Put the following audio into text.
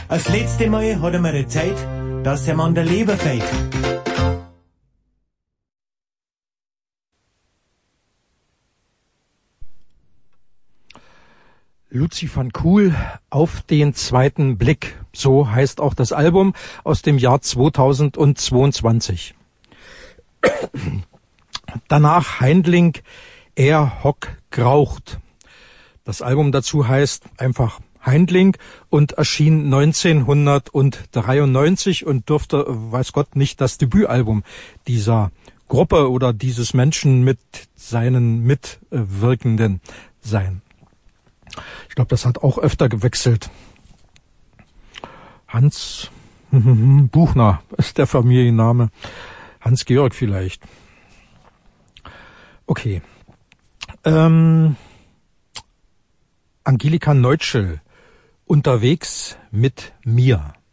Das letzte Mal hat er mir erzählt, dass er an der Leber fehlt. Luzi van Kuhl, Auf den zweiten Blick. So heißt auch das Album aus dem Jahr 2022. Danach Heindling, Er Hock Graucht. Das Album dazu heißt einfach Heindling und erschien 1993 und dürfte, weiß Gott, nicht das Debütalbum dieser Gruppe oder dieses Menschen mit seinen Mitwirkenden sein. Ich glaube, das hat auch öfter gewechselt. Hans Buchner ist der Familienname. Hans-Georg vielleicht. Okay. Angelika Neutschel, Unterwegs mit mir.